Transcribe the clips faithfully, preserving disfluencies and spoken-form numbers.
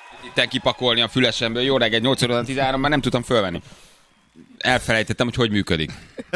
Itt kipakolni a fülesemből. Jó reggel, nyolc óra tizenhárom, már nem tudtam fölvenni. Elfelejtettem, hogy hogy működik.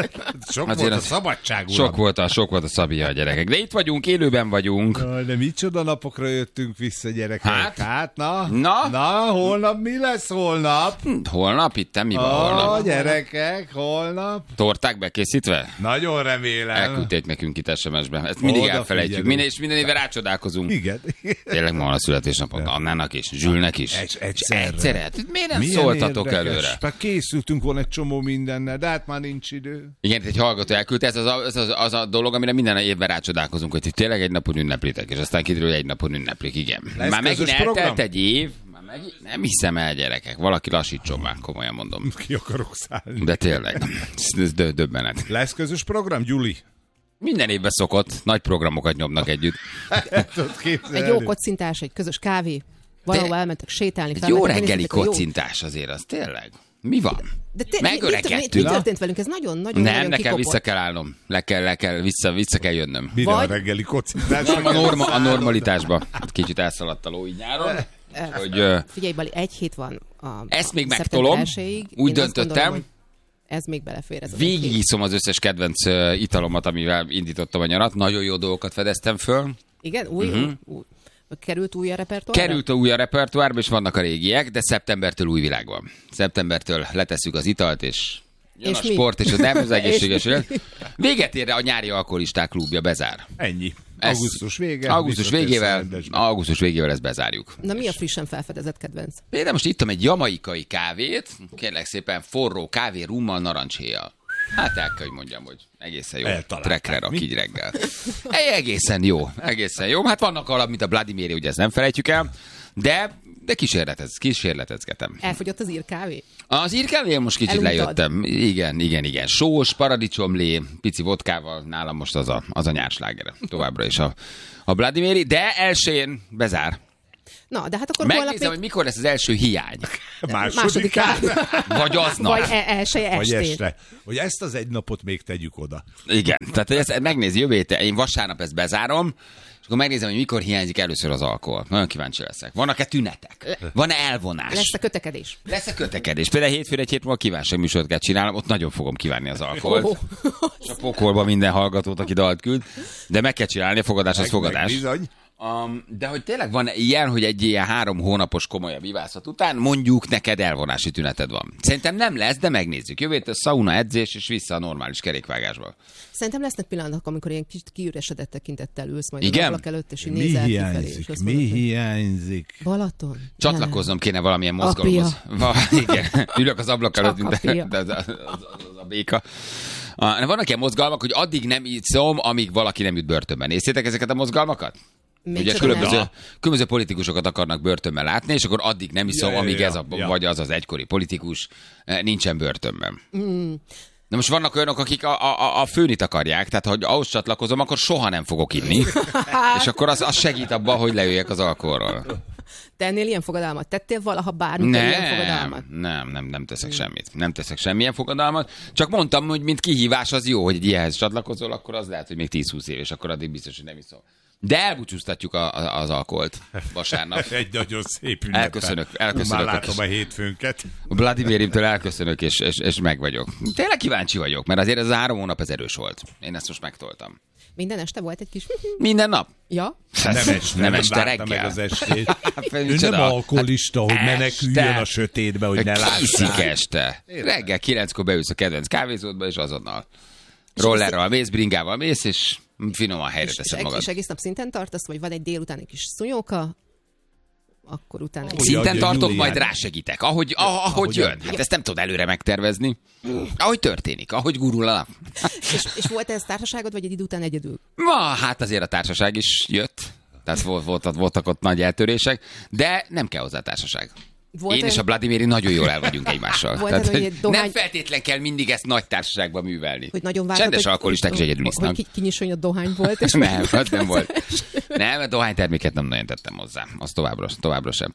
Sok Azért volt a az- szabadság, uram. Sok volt a, sok volt a Szabia a gyerekek. De itt vagyunk, élőben vagyunk. Jaj, de micsoda napokra jöttünk vissza, gyerekek. Hát? hát na? Na? Na, holnap mi lesz holnap? Hm, holnap? Itt mi van A holnap? gyerekek, holnap? Torták bekészítve? Nagyon remélem. Elküldték nekünk itt es em es-ben. Ezt mindig Oda elfelejtjük. figyelünk. Minden, és minden évben rácsodálkozunk. Igen. Tényleg ma van a születésnapod. Annának is, Zsülnek is. Egy- És egyszerre. egyszerre. Hát miért nem Milyen szóltatok érdekes. előre? Hát készültünk volna egy csomó mindennel, de hát már nincs idő. Igen, egy hallgató elküldte, ez az a, ez az, az a dolog, amire minden évben rácsodálkozunk, hogy tényleg egy napon ünneplitek, és aztán kiderül, hogy egy napon ünneplik, igen. Lesz Már megint közös eltelt program? egy év, már megint, nem hiszem el, gyerekek, valaki lassítson már, komolyan mondom. Ki akarok szállni. De tényleg, ez, ez dö- döbbenet. Lesz közös program, Gyuli? Minden évben szokott, nagy programokat nyomnak együtt. Tudod képzelni? Egy jó kocintás, egy közös kávé. Valahol elmentek sétálni. Egy jó felmentek, reggeli megnéztétek a jó- kocintás azért, az tényleg. Mi van? De tényleg, mi, mi, mi, mi Megöregedtünk. történt velünk? Ez nagyon, nagyon, Nem, nagyon nekem kikopott. vissza kell állnom. Le kell, le kell, vissza, vissza kell jönnöm. Mire Vagy- a reggeli kocintás? A, norma, a normalitásba. Kicsit elszaladt a ló így nyáron. Hogy, ö, Figyelj, Bali, egy hét van a Ezt még a megtolom. elsőig. Úgy Én azt döntöttem. gondolom, hogy ez még belefér. Ez az egy hét. Végigiszom az összes kedvenc ö, italomat, amivel indítottam a nyarat. Nagyon jó dolgokat fedeztem föl. Igen, új, uh-huh. új, került új a repertoárra? Került a új a repertoárba, és vannak a régiek, de szeptembertől új világ van. Szeptembertől letesszük az italt, és jön És a mi? sport, és a nem az egészséges És élet. Véget ér a nyári alkoholisták klubja, bezár. Ennyi. Ez- Augusztus vége. Augusztus visszatérsz a végével, rendesbe. augusztus végével ezt bezárjuk. Na mi a frissen felfedezett kedvenc? Például most ittam egy jamaikai kávét, kérlek szépen forró kávé rummal, narancséjjal. Hát el kell, hogy mondjam, hogy egészen jó. Eltalálták, Trekre rak mi? így reggel. Egy egészen jó, egészen jó. Hát vannak alap, mint a Vladimiri, ugye ezt nem felejtjük el, de, de kísérletez, kísérletezgetem. Elfogyott az írkávé? Az írkávé most kicsit Eluntad? lejöttem. Igen, igen, igen. Sós, paradicsomlé, pici vodkával, nálam most az a, az a nyársláger. Továbbra is a, a Vladimiri, de elsőjén bezár. Na, de hát akkor holnap Megnézem, hogy még mikor lesz az első hiány. Másodikán. Vagy aznap. vagy e- első Vagy estén. este. Hogy ezt az egy napot még tegyük oda. Igen, tehát hogy ezt megnézi jövő héten, én vasárnap ezt bezárom, és akkor megnézem, hogy mikor hiányzik először az alkohol. Nagyon kíváncsi leszek. Vannak-e tünetek? Van-e elvonás? Lesz a kötekedés. Lesz-e kötekedés? Például hétfőre egy hét múlva kívánság műsort kell csinálnom, ott nagyon fogom kívánni az alkoholt. Oh. És a pokolba minden hallgatót, aki dalt küld. De meg kell csinálni, a fogadás az Meg- fogadás. meg bizony. Um, de hogy tényleg van ilyen, hogy egy ilyen három hónapos komolyabb ivászat után mondjuk neked elvonási tüneted van. Szerintem nem lesz, de megnézzük. Jövő héten szauna, edzés, és vissza a normális kerékvágásba. Szerintem lesznek pillanatok, amikor ilyen kicsit kiüresedett tekintettel ülsz majd Igen? az ablak előtt, és így Mi nézel kifelé. És hiányzik? azt Mi mondod, hogy hiányzik? Balaton? Csatlakoznom kéne valamilyen mozgalomhoz. Va, igen, ülök az ablak Csak előtt, mint apja. a, az, az, az, az a béka. Ah, vannak ilyen mozgalmak, hogy addig nem iszom, amíg valaki nem jut börtönben. Néztétek ezeket a mozgalmakat? Még Ugye csak különböző, nem. különböző politikusokat akarnak börtönben látni, és akkor addig nem iszom, Ja, ja, amíg ja, ez a, ja. vagy az az egykori politikus eh, nincsen börtönben. Mm. Na most vannak olyanok, akik a, a, a főnit akarják, tehát ha ahhoz csatlakozom, akkor soha nem fogok inni, és akkor az, az segít abban, hogy leüljek az alkoholról. Te ennél ilyen fogadalmat tettél valaha bármikor ilyen Nem, fogadalmat? nem, nem, nem teszek semmit. Nem teszek semmilyen fogadalmat. Csak mondtam, hogy mint kihívás az jó, hogy egy ilyenhez csatlakozol, akkor az lehet, hogy még tíz-húsz év, és akkor addig biztos, hogy nem iszom. De elbúcsúztatjuk a, a, az alkoholt vasárnap. Egy nagyon szép ünnep. Elköszönök, elköszönök. Már látom a hétfőnket. A Vladimirimtől elköszönök, és, és, és meg vagyok. Tényleg kíváncsi vagyok, mert azért ez a három hónap ez erős volt. Én ezt most megtoltam. Minden este volt egy kis... Minden nap? Ja? Nem este, nem nem este látta reggel. meg az estét. Ő Micsoda? nem alkoholista, hogy Hát meneküljön este. a sötétbe, hogy ne Kiszik lássák. este. Reggel kilenckor beülsz a kedvenc kávézódba, és azonnal rollerral mész, bringával mész, és finoman helyre És, és, teszed eg- magad. és egész nap szinten tartasz, vagy van egy délután egy kis szunyóka, akkor utána... egy- Szinten Jaj, tartok, Julián. majd rásegítek. Ahogy, ahogy, ahogy Ahogy jön. jön. Hát ezt nem tudod előre megtervezni. Ahogy történik, ahogy gurul a nap. És, és volt ez társaságod, vagy egy idő után egyedül? Ma, hát azért a társaság is jött. Tehát volt, volt, voltak ott nagy eltörések, de nem kell hozzá társaság. Volt Én olyan- és a Vladimiri nagyon jól el vagyunk egymással. Volt Tehát, olyan, hogy hogy egy dohány- Nem feltétlen kell mindig ezt nagy társaságban művelni. Hogy nagyon vártad, Csendes hogy- alkoholisták is egyedül isznak. Hogy ki- kinyisson, hogy a dohány volt. És Nem, az nem volt. Nem, a dohányterméket nem nagyon tettem hozzá. Az továbbra, továbbra sem.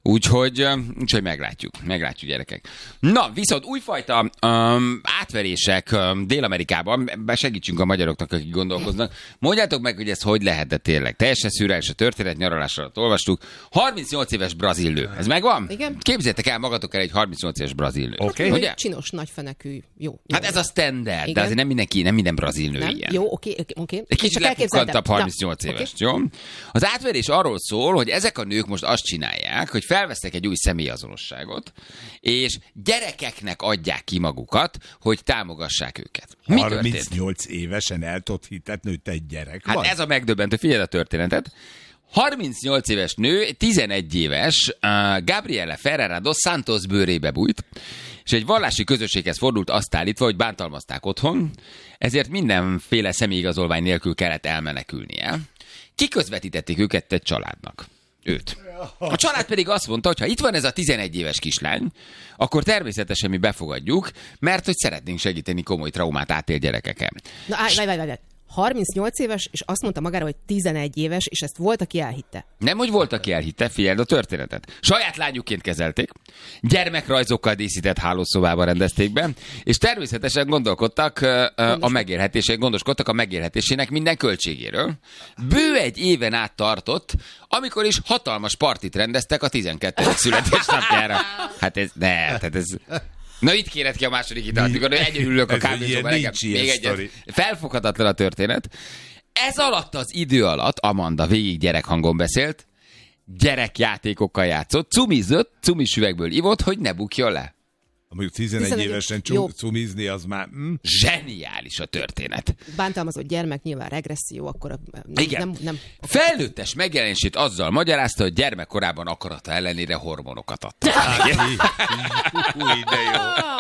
Úgyhogy, úgyhogy meglátjuk, meglátjuk gyerekek. Na, viszont újfajta um, átverések um, Dél-Amerikában, segítsünk a magyaroknak, akik gondolkoznak. Mondjátok meg, hogy ez hogy lehetett tényleg. Teljesen szürreális a történet, nyaralás alatt olvastuk. harmincnyolc éves brazil nő. Ez megvan? Igen. Képzeljétek el magatok el egy harmincnyolc éves brazil nő. Oké. Okay. Ugye? Csinos, nagyfenekű. Jó. jó. Hát ez a standard, Igen. de azért nem mindenki, nem minden brazil nő Nem? ilyen. Jó, oké, oké. oké. Egy kicsit lepukkantabb harmincnyolc Na, éves, oké. jó? Az átverés arról szól, hogy ezek a nők most azt csinálják, hogy felvesznek egy új személyazonosságot, és gyerekeknek adják ki magukat, hogy támogassák őket. Mi történt? harmincnyolc évesen el tudod hitetni, te egy gyerek Hát vagy? ez a megdöbbentő, figyeld a történetet. harmincnyolc éves nő, tizenegy éves, uh, Gabriela Ferreira dos Santos bőrébe bújt, és egy vallási közösséghez fordult azt állítva, hogy bántalmazták otthon, ezért mindenféle személyigazolvány nélkül kellett elmenekülnie. Kiközvetítették őket egy családnak. Őt. A család pedig azt mondta, hogy ha itt van ez a tizenegy éves kislány, akkor természetesen mi befogadjuk, mert hogy szeretnénk segíteni komoly traumát átél gyerekeken. Na, állj, várj, várj, várj. harmincnyolc éves, és azt mondta magára, hogy tizenegy éves, és ezt volt, aki elhitte. Nem, hogy volt, aki elhitte, figyeld a történetet. Saját lányukként kezelték, gyermekrajzokkal díszített hálószobában rendezték be, és természetesen gondolkodtak uh, a megélhetésén, gondoskodtak a megélhetésének minden költségéről. Bő egy éven át tartott, amikor is hatalmas partit rendeztek a tizenkettedik születésnapjára. Hát ez, ne, tehát ez... Na itt kéred ki a második italt, amikor egyedül ülök a Ez egy kávézóban, ilyen, nekem nincs ilyen még egyet. sztori. Felfoghatatlan a történet. Ez alatt az idő alatt Amanda végig gyerekhangon beszélt, gyerekjátékokkal játszott, cumizott, cumis üvegből ivott, hogy ne bukjon le. Mondjuk tizenegy tizenegy évesen jó. csu- cumizni, az már... Hm? Zseniális a történet. Bántalmazott gyermek, nyilván regresszió, akkor a- nem, Igen. nem, nem. Felnőttes megjelenését azzal magyarázta, hogy gyermekkorában akarata ellenére hormonokat adta. Új, de jó.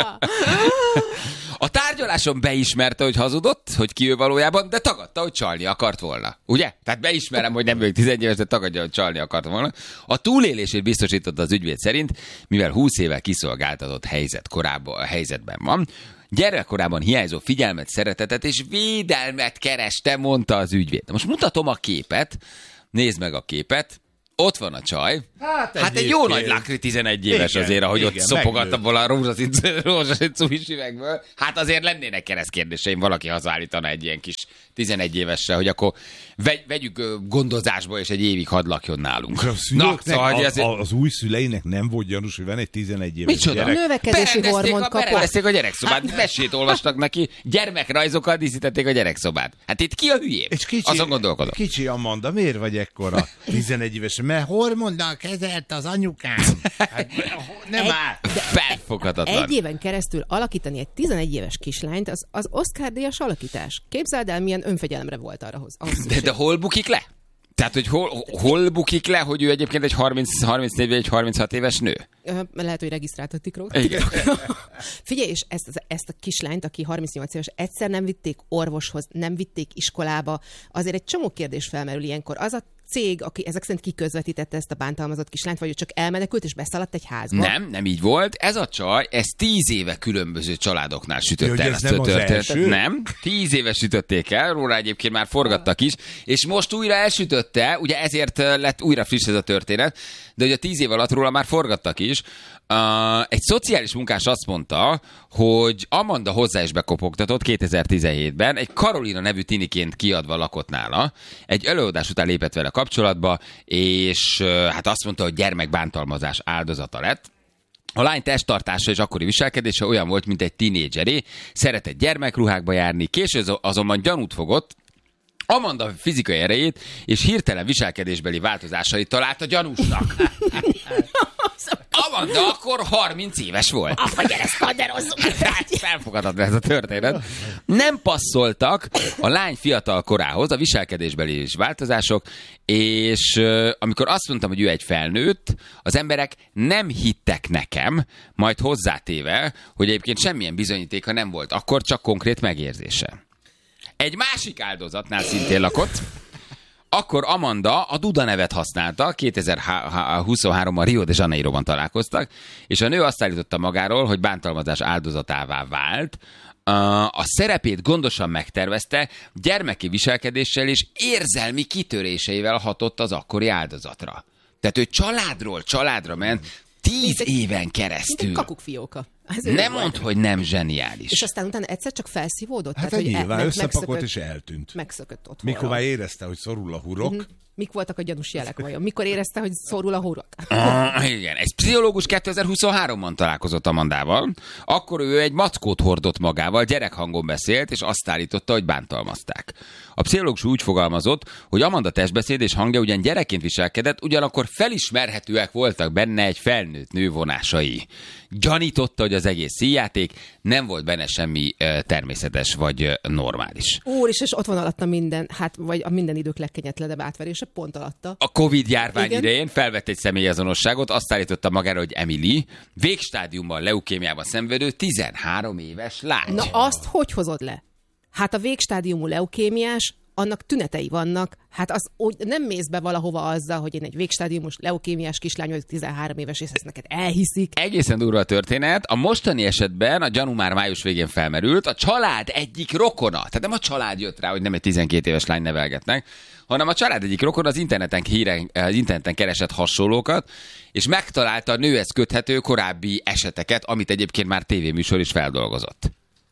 A tárgyaláson beismerte, hogy hazudott, hogy ki ő valójában, de tagadta, hogy csalni akart volna. Ugye? Tehát beismerem, hogy nem vagyok tizenegy éves, de tagadja, hogy csalni akart volna. A túlélését biztosította az ügyvéd szerint, mivel húsz éve kiszolgáltatott helyzet korábban, a helyzetben van. Gyerekkorában hiányzó figyelmet, szeretetet és védelmet kereste, mondta az ügyvéd. Most mutatom a képet, nézd meg a képet. Ott van a csaj. Hát, Hát egy jó nagy lakri tizenegy éves Igen, azért, ahogy ott igen, szopogatta megnőtt. volna a rózsaszín, rózsaszín cumis üvegből. Hát azért lennének keresztkérdéseim, valaki hazállítana egy ilyen kis tizenegy évesre, hogy akkor vegy, vegyük ö, gondozásba, és egy évig hadd lakjon nálunk. A szülőknek, szóval, hogy a, ezért- a, az új szüleinek nem volt gyanús, hogy van egy tizenegy éves Micsoda? gyerek. Növekedési Berendezték hormont a, kapott. berendezték a gyerekszobát, mesét olvastak neki, gyermekrajzokkal díszítették a gyerekszobát. Hát itt ki a hülyé? És kicsi, Azon gondolkodom. kicsi Amanda, miért vagy ekkora tizenegy éves? Mert hormonnal kezelt az anyukám. Hát, nem Egy- áll. Felfoghatatlan. Egy éven keresztül alakítani egy tizenegy éves kislányt, az, az Oscar-díjas alakítás. Képzeld el, milyen önfegyelemre volt arra hoz. ahhoz De, szükség. de hol bukik le? Tehát, hogy hol, hol bukik le, hogy ő egyébként egy harminc, harmincnégy vagy egy harminchat éves nő? Ö, Lehet, hogy regisztráltatik róla. Igen. Figyelj, és ezt, az- ezt a kislányt, aki harmincnyolc éves, egyszer nem vitték orvoshoz, nem vitték iskolába. Azért egy csomó kérdés felmerül ilyenkor. Az a cég, aki ezek szerint kiközvetítette ezt a bántalmazott kislányt, vagy ő csak elmenekült és beszaladt egy házba? Nem, nem így volt. Ez a csaj, ez tíz éve különböző családoknál sütötte Hogy el ez ezt nem a az történetet. első? Nem, tíz éve sütötték el, róla egyébként már forgattak is, és most újra elsütötte, ugye ezért uh, lett újra friss ez a történet, de ugye tíz év alatt róla már forgattak is. Uh, egy szociális munkás azt mondta, hogy Amanda hozzá is bekopogtatott kétezer-tizenhétben, egy Karolina nevű tiniként kiadva lakott nála, egy előadás után lépett vele kapcsolatba, és uh, hát azt mondta, hogy gyermekbántalmazás áldozata lett. A lány testtartása és akkori viselkedése olyan volt, mint egy tinédzseré, szeretett gyermekruhákba járni, később azonban gyanút fogott, Amanda fizikai erejét és hirtelen viselkedésbeli változásait találta gyanúsnak. Amanda akkor harminc éves volt. Apa, gyere, szkanderozzunk! Felfogadhatatlan ez a történet. Nem passzoltak a lány fiatal korához a viselkedésbeli is változások, és uh, amikor azt mondtam, hogy ő egy felnőtt, az emberek nem hittek nekem, majd hozzátéve, hogy egyébként semmilyen bizonyítéka nem volt, akkor csak konkrét megérzése. Egy másik áldozatnál szintén lakott, akkor Amanda a Duda nevet használta, kétezer-huszonháromban Rio de Janeiroban találkoztak, és a nő azt állította magáról, hogy bántalmazás áldozatává vált, a szerepét gondosan megtervezte, gyermeki viselkedéssel és érzelmi kitöréseivel hatott az akkori áldozatra. Tehát ő családról családra ment, tíz egy, éven keresztül. Mint egy kakukfióka. Nem mondd, hogy nem zseniális. És aztán utána egyszer csak felszívódott? Hát tehát, egy hogy nyilván el, összepakolt megszökött, és eltűnt. Megszökött ott. Mikor már érezte, hogy szorul a hurok. Uh-huh. Mik voltak a gyanús jelek vajon? Mikor érezte, hogy szorul a hurok? Ah, igen. Egy pszichológus kétezer-huszonháromban találkozott Amandával. Akkor ő egy mackót hordott magával, gyerekhangon beszélt, és azt állította, hogy bántalmazták. A pszichológus úgy fogalmazott, hogy Amanda testbeszéd és hangja ugyan gyerekként viselkedett, ugyanakkor felismerhetőek voltak benne egy felnőtt nő vonásai. Gyanította, hogy az egész színjáték, nem volt benne semmi uh, természetes vagy uh, normális. Úr is, és ott van alatta minden, hát vagy a minden idők legkegyetlenebb átverése, pont alatta. A Covid járvány Igen. idején felvett egy személyazonosságot, azt állította magára, hogy Emily, végstádiumban leukémiában szenvedő tizenhárom éves lány. Na azt hogy hozod le? Hát a végstádiumú leukémiás, annak tünetei vannak, hát az úgy nem mész be valahova azzal, hogy én egy végstádiumos leukémiás kislány vagyok, tizenhárom éves, és ezt neked elhiszik. Egészen durva a történet. A mostani esetben a gyanú már május végén felmerült, a család egyik rokona, tehát nem a család jött rá, hogy nem egy tizenkét éves lány nevelgetnek, hanem a család egyik rokona az interneten, híren, az interneten keresett hasonlókat, és megtalálta a nőhez köthető korábbi eseteket, amit egyébként már tévéműsor is feldolgozott.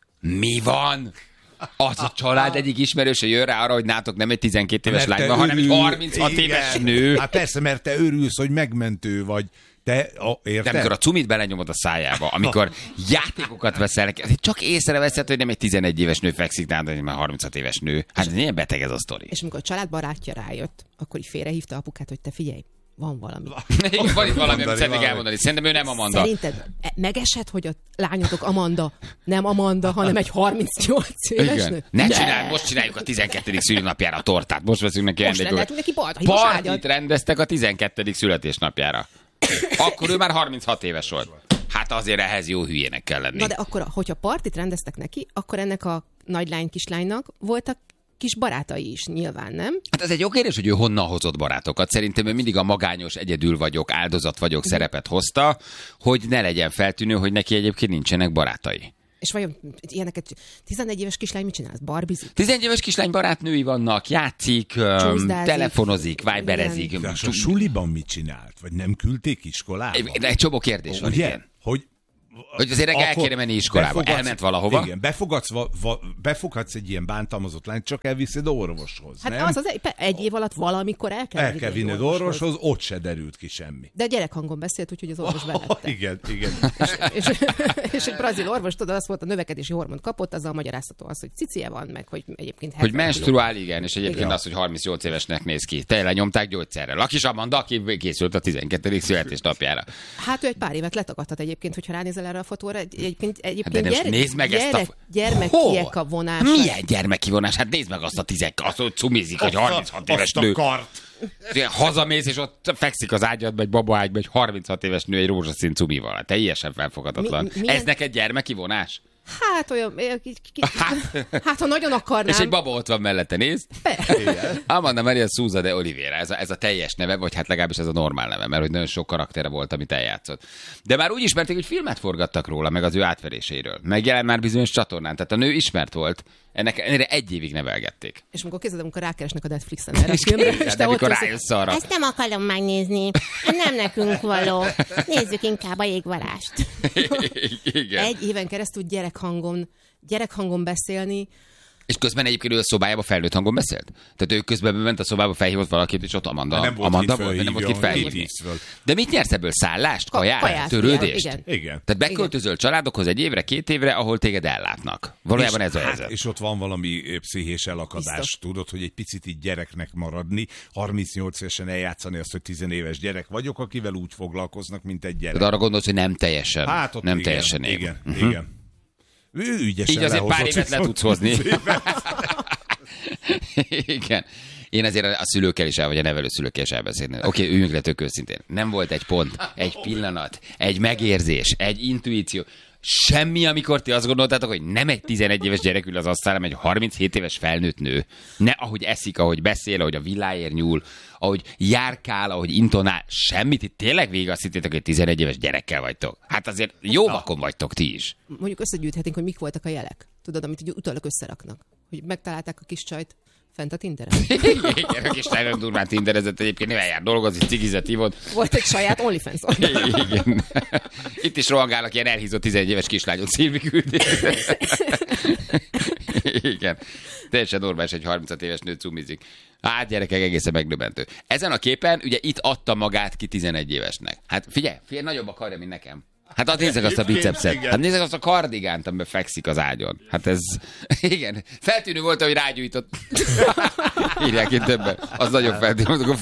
Mi van? Az a család egyik ismerőse jön rá arra, hogy nátok nem egy tizenkét éves lány van, hanem egy harminchat igen. éves nő. Hát persze, mert te örülsz, hogy megmentő vagy. Te, a, érted? De amikor a cumit belenyomod a szájába, amikor játékokat veszel neki, csak észreveszed, hogy nem egy tizenegy éves nő fekszik nálad, hanem már harminchat éves nő. Hát ez ilyen beteg ez a sztori. És amikor a családbarátja rájött, akkor így félrehívta apukát, hogy te figyelj, van valami. Van itt valami, amit Mondani szeretnék valami. elmondani. Szerintem ő nem Amanda. Szerinted e- megesett, hogy a lányotok Amanda, nem Amanda, hanem egy harmincnyolc éves Igen. nő? Ne De. csinálj, most csináljuk a tizenkettedik szülinapjára a tortát. Most veszünk neki Most ajándékokat. rendeltünk neki balta, hívós Partit ágyat. rendeztek a tizenkettedik születésnapjára. Akkor ő már harminchat éves volt. Hát azért ehhez jó hülyének kell lenni. Na de akkor, hogyha partit rendeztek neki, akkor ennek a nagylány kislánynak voltak kis barátai is, nyilván, nem? Hát ez egy jó kérdés, hogy ő honnan hozott barátokat. Szerintem ő mindig a magányos, egyedül vagyok, áldozat vagyok szerepet hozta, hogy ne legyen feltűnő, hogy neki egyébként nincsenek barátai. És vajon ilyeneket, tizenegy éves kislány mit csinálsz? Barbizik? tizenegy éves kislány barátnői vannak, játszik, öm, Csúszdázik. telefonozik, viberezik. De a suliban mit csinált? Vagy nem küldték iskolába? Egy, egy csomó kérdés van, Ugye? igen. Hogy Hogy azért reggel el kéne menni iskolába. befogadsz- Elment valahova. Igen, befogadsz, va, va, befogadsz egy ilyen bántalmazott lányt, csak elviszed orvoshoz, Hát nem? az az egy, egy év alatt valamikor el kell, El kell vinned orvoshoz, ott se derült ki semmi. De gyerekhangon beszélt, úgyhogy az orvos bevette. Igen, igen. és, és egy brazil orvos, tudod, azt volt, a növekedési hormont kapott, azzal magyarázható az, hogy cicie van, meg hogy egyébként... Hogy hetven menstruál, igen, és egyébként Igen. az, hogy harmincnyolc évesnek néz ki. Te lenyomták gyógyszerrel. A kis Amanda, aki készült a tizenkettedik születésnapjára. kiló. Hát ő egy pár évet letagadhat egyébként, hogyha ránézel erre a fotóra. Egy- Egyébként, Hát de egyébként nem, gyere, nézd meg gyere, ezt a... gyermekiek Hol? a vonás. Milyen gyermekivonás? Hát nézd meg azt a tizek, azt, hogy cumizik, hogy harminchat éves azt a nő. kart. Hazamész, és ott fekszik az ágyadba, egy babaágyba, egy harminchat éves nő egy rózsaszín cumival. Hát teljesen felfogadatlan. Mi- milyen- Ez neked gyermekivonás? Hát olyan, eh, ki- ki- hát ha nagyon akarnám. És egy baba ott van mellette, nézd. Amanda Maria Souza de Oliveira, ez a, ez a teljes neve, vagy hát legalábbis ez a normál neve, mert hogy nagyon sok karaktere volt, amit eljátszott. De már úgy ismerték, hogy filmet forgattak róla, meg az ő átveréséről. Megjelent már bizonyos csatornán, tehát a nő ismert volt. Ennek ennyire egy évig nevelgették. És amikor kézzed, amikor rákeresnek a Netflixen erre a És filmre, képzeld, és te amikor ott ülsz, rájössz arra. Ezt nem akarom megnézni. Nem nekünk való. Nézzük inkább a jégvalást. Igen. egy éven keresztül gyerekhangon, gyerekhangon beszélni, És közben egyébként ő a szobájába felnőtt hangon beszélt? Tehát ő közben ment a szobába, felhívott valakit, és ott Amanda, Nem volt Amanda kit volt, nem volt kit fölhívja, felhívni. kit hívsz föl. De mit nyersz ebből? Szállást? Ka- Kaját? kaját, Törődést? igen. Igen. Tehát beköltözöl családokhoz egy évre, két évre, ahol téged ellátnak. Valójában és, ez a hát, helyzet. és ott van valami ö, pszichés elakadás, Biztos. tudod, hogy egy picit így gyereknek maradni, harmincnyolc évesen eljátszani azt, hogy tizenéves gyerek vagyok, akivel úgy foglalkoznak, mint egy gyerek. De arra gondolsz, hogy nem teljesen. Hát ott nem igen, teljesen év. igen, Mhm. igen. Ő ügyesen Így azért pár lehozott évet le viszont tudsz hozni. tíz évet. Igen. Én azért a szülőkkel is el, vagy a nevelőszülőkkel is elbeszélni. Oké, okay, üljünk le tök őszintén. Nem volt egy pont, egy pillanat, egy megérzés, egy intuíció. Semmi, amikor ti azt gondoltátok, hogy nem egy tizenegy éves gyerek ül az asztalra, hanem egy harminchét éves felnőtt nő. Ne ahogy eszik, ahogy beszél, ahogy a villáért nyúl, ahogy járkál, ahogy intonál. Semmit. Itt tényleg végig azt hittétek, hogy tizenegy éves gyerekkel vagytok. Hát azért jó vakon vagytok ti is. mondjuk összegyűjthetnénk, hogy mik voltak a jelek. Tudod, amit így utólag összeraknak. Hogy megtalálták a kis csajt, Fent a Tinderen. Igen, a kislány nagyon durván tinderezett egyébként, nem eljár dolgozni, cigizet hívott. Volt egy saját OnlyFans oldal. Igen. Itt is rohangálnak ilyen elhízott tizenegy éves kislányot Szilvi küldi. Igen. Teljesen normális, egy harminc éves nő cumizik. Hát gyerekek, egészen megdöbbentő. Ezen a képen ugye itt adta magát ki tizenegy évesnek. Hát figyelj, figyelj, nagyobb a karja, mint nekem. Hát hát nézzek azt a bicepszet. Hát nézzek azt a kardigánt, amiben fekszik az ágyon. Hát ez, igen. Feltűnő volt, hogy rágyújtott. Írják itt többen. Az nagyon feltűnő.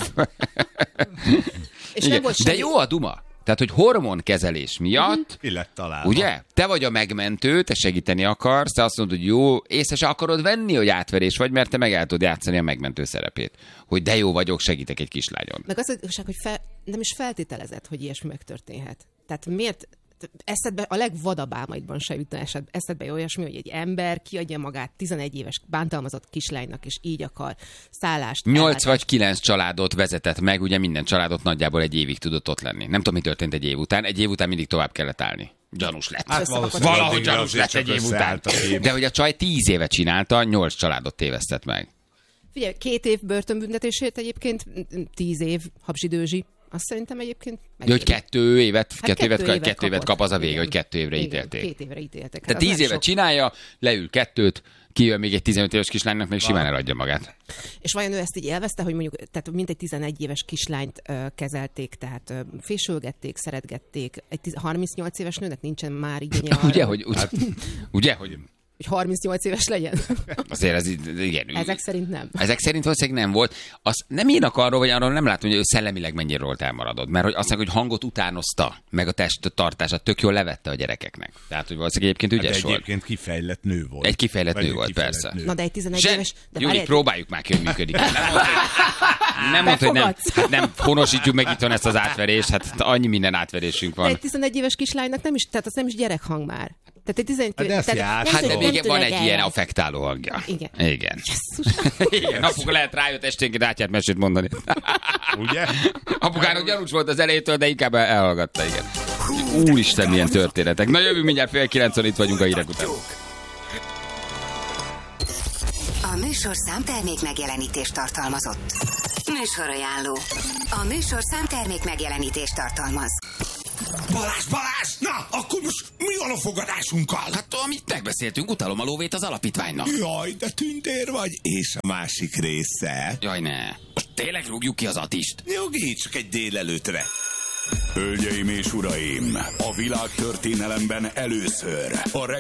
És nem volt de jó a duma. Tehát, hogy hormonkezelés miatt, Ki lett találva. ugye? Te vagy a megmentő, te segíteni akarsz, te azt mondod, hogy jó, észre se akarod venni, hogy átverés vagy, mert te meg el tudod játszani a megmentő szerepét. Hogy de jó vagyok, segítek egy kislányon. Meg az az igazság, hogy fel, nem is feltételezett, hogy ilyesmi megtörténhet. Tehát miért eszedbe, a legvadabb álmaidban se jutna esed, eszedbe olyasmi, hogy egy ember kiadja magát tizenegy éves bántalmazott kislánynak, és így akar szállást. Nyolc ellátást. vagy kilenc családot vezetett meg, ugye minden családot nagyjából egy évig tudott ott lenni. Nem tudom, mi történt egy év után. Egy év után mindig tovább kellett állni. Gyanús lett. Hát valószínűleg Valahogy addigra gyanús azért lett egy csak év után. összeállt a kép. De hogy a csaj tíz éve csinálta, nyolc családot tévesztett meg. Figyelj, két év börtönbüntetésért egyébként tíz év habzsidőzsi. Azt szerintem egyébként Ja, hogy kettő évet, Hát kettő, évet, kettő évet kettő évet kapott. kap az a vége, Igen. hogy kettő évre Igen, ítélték. Két évre ítéltek. Tehát az tíz nem évet sok. csinálja, leül kettőt, kijön még egy tizenöt éves kislánynak, még simán eladja magát. És vajon ő ezt így élvezte, hogy mondjuk, tehát mint egy tizenegy éves kislányt ö, kezelték, tehát ö, fésülgették, szeretgették. Egy tiz- harmincnyolc éves nőnek nincsen már igénye arra, Ugye, hogy, hát, ugye, hogy hogy harmincnyolc éves legyen. azért ez így- igen. Ezek szerint nem. Ezek szerint valószínűleg nem volt. Azt nem írnak arról, vagy arról nem látom, hogy ő szellemileg mennyire volt elmaradott. Mert hogy azt mondják, hogy hangot utánozta, meg a test tartását tök jól levette a gyerekeknek. Tehát, hogy valószínűleg egyébként De ügyes volt. egyébként kifejlett nő volt. Egy kifejlett Vagy nő egy volt, kifejlett persze. nő. Na de egy tizenegy Zseni, éves... De Júli, várjál, próbáljuk már ki, hogy működik. Nem mondta, hogy, nem, mondta, hogy nem, Befogadsz? hát nem honosítjuk meg itthon ezt az átverést, hát annyi minden átverésünk de van. egy tizenegy éves kislánynak nem is, tehát az nem is gyerekhang már. Tehát egy tizenegy Hát de ezt tehát játszol. nem Hát de tudod- még nem van tudod egy ilyen el- affektáló hangja. Igen. Igen. Jesszus. Igen, apuka lehet rájött esténként átjárt mesét mondani. Ugye? Apukának gyanús volt az elejétől, de inkább elhallgatta, igen. Úristen, milyen történetek. Na jövünk mindjárt fél kilencon, itt vagyunk a hírek után. A műsorszám termék megjelenítést tartalmazott. Műsorajánló. A műsorszám termék megjelenítést tartalmaz. Balázs, Balázs! Na, akkor most mi van a fogadásunkkal? Hát, amit megbeszéltünk, utalom a lóvét az alapítványnak. Jaj, de tündér vagy, és a másik része. Jaj, ne. Most tényleg rúgjuk ki az atist? Nyugi, csak egy délelőtre. Hölgyeim és uraim, a világ történelemben először a